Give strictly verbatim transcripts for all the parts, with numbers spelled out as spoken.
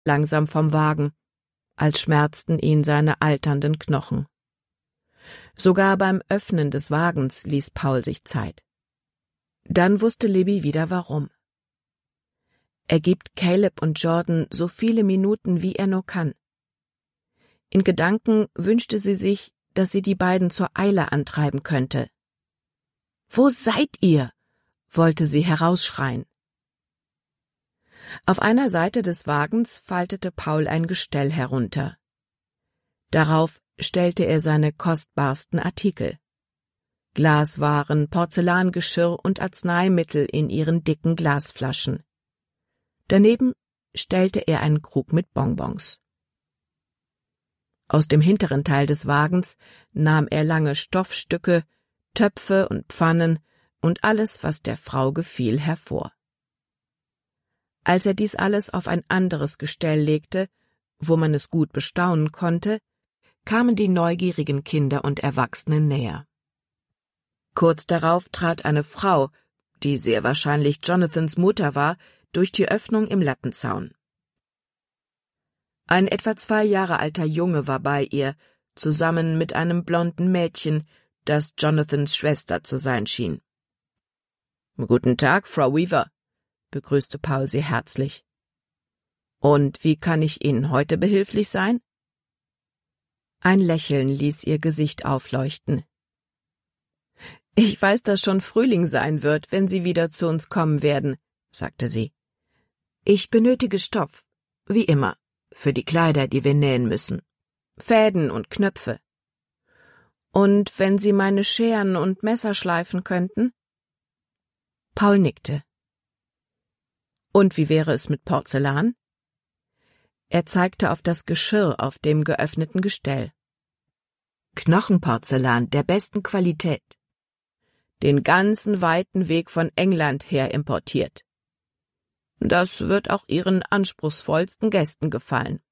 langsam vom Wagen, als schmerzten ihn seine alternden Knochen. Sogar beim Öffnen des Wagens ließ Paul sich Zeit. Dann wusste Libby wieder warum. Er gibt Caleb und Jordan so viele Minuten, wie er nur kann. In Gedanken wünschte sie sich, dass sie die beiden zur Eile antreiben könnte. »Wo seid ihr?« wollte sie herausschreien. Auf einer Seite des Wagens faltete Paul ein Gestell herunter. Darauf stellte er seine kostbarsten Artikel: Glaswaren, Porzellangeschirr und Arzneimittel in ihren dicken Glasflaschen. Daneben stellte er einen Krug mit Bonbons. Aus dem hinteren Teil des Wagens nahm er lange Stoffstücke, Töpfe und Pfannen und alles, was der Frau gefiel, hervor. Als er dies alles auf ein anderes Gestell legte, wo man es gut bestaunen konnte, kamen die neugierigen Kinder und Erwachsenen näher. Kurz darauf trat eine Frau, die sehr wahrscheinlich Jonathans Mutter war, durch die Öffnung im Lattenzaun. Ein etwa zwei Jahre alter Junge war bei ihr, zusammen mit einem blonden Mädchen, das Jonathans Schwester zu sein schien. »Guten Tag, Frau Weaver«, begrüßte Paul sie herzlich. »Und wie kann ich Ihnen heute behilflich sein?« Ein Lächeln ließ ihr Gesicht aufleuchten. »Ich weiß, dass schon Frühling sein wird, wenn Sie wieder zu uns kommen werden«, sagte sie. »Ich benötige Stoff, wie immer, für die Kleider, die wir nähen müssen. Fäden und Knöpfe. Und wenn Sie meine Scheren und Messer schleifen könnten?« Paul nickte. »Und wie wäre es mit Porzellan?« Er zeigte auf das Geschirr auf dem geöffneten Gestell. »Knochenporzellan der besten Qualität. Den ganzen weiten Weg von England her importiert. Das wird auch Ihren anspruchsvollsten Gästen gefallen.«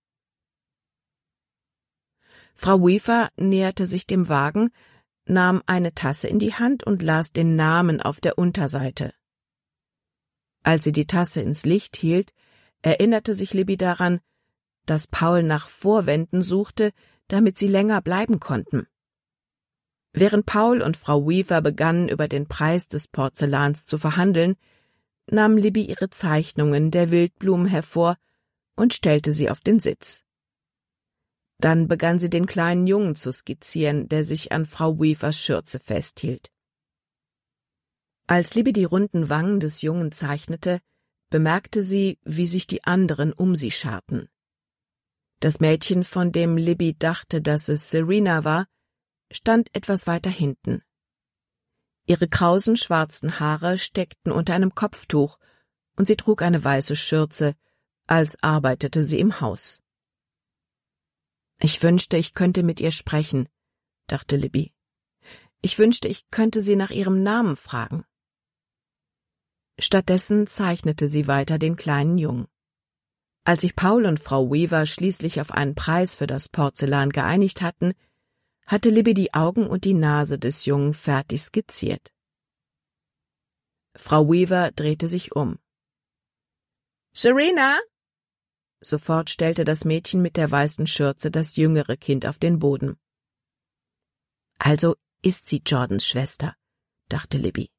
Frau Weaver näherte sich dem Wagen, nahm eine Tasse in die Hand und las den Namen auf der Unterseite. Als sie die Tasse ins Licht hielt, erinnerte sich Libby daran, dass Paul nach Vorwänden suchte, damit sie länger bleiben konnten. Während Paul und Frau Weaver begannen, über den Preis des Porzellans zu verhandeln, nahm Libby ihre Zeichnungen der Wildblumen hervor und stellte sie auf den Sitz. Dann begann sie den kleinen Jungen zu skizzieren, der sich an Frau Weavers Schürze festhielt. Als Libby die runden Wangen des Jungen zeichnete, bemerkte sie, wie sich die anderen um sie scharten. Das Mädchen, von dem Libby dachte, dass es Serena war, stand etwas weiter hinten. Ihre krausen schwarzen Haare steckten unter einem Kopftuch, und sie trug eine weiße Schürze, als arbeitete sie im Haus. »Ich wünschte, ich könnte mit ihr sprechen«, dachte Libby. »Ich wünschte, ich könnte sie nach ihrem Namen fragen.« Stattdessen zeichnete sie weiter den kleinen Jungen. Als sich Paul und Frau Weaver schließlich auf einen Preis für das Porzellan geeinigt hatten, hatte Libby die Augen und die Nase des Jungen fertig skizziert. Frau Weaver drehte sich um. »Serena!« Sofort stellte das Mädchen mit der weißen Schürze das jüngere Kind auf den Boden. »Also ist sie Jordans Schwester«, dachte Libby.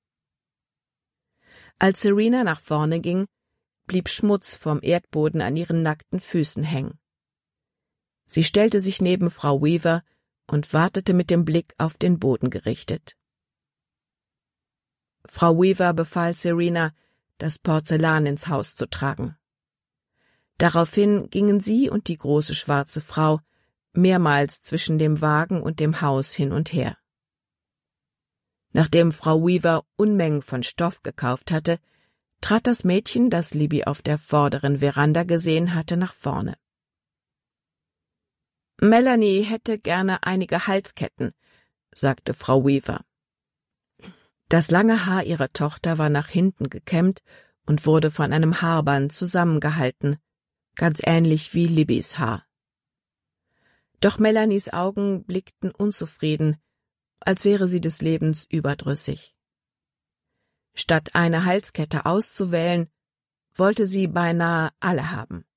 Als Serena nach vorne ging, blieb Schmutz vom Erdboden an ihren nackten Füßen hängen. Sie stellte sich neben Frau Weaver und wartete mit dem Blick auf den Boden gerichtet. Frau Weaver befahl Serena, das Porzellan ins Haus zu tragen. Daraufhin gingen sie und die große schwarze Frau mehrmals zwischen dem Wagen und dem Haus hin und her. Nachdem Frau Weaver Unmengen von Stoff gekauft hatte, trat das Mädchen, das Libby auf der vorderen Veranda gesehen hatte, nach vorne. »Melanie hätte gerne einige Halsketten«, sagte Frau Weaver. Das lange Haar ihrer Tochter war nach hinten gekämmt und wurde von einem Haarband zusammengehalten, ganz ähnlich wie Libbys Haar. Doch Melanies Augen blickten unzufrieden, als wäre sie des Lebens überdrüssig. Statt eine Halskette auszuwählen, wollte sie beinahe alle haben.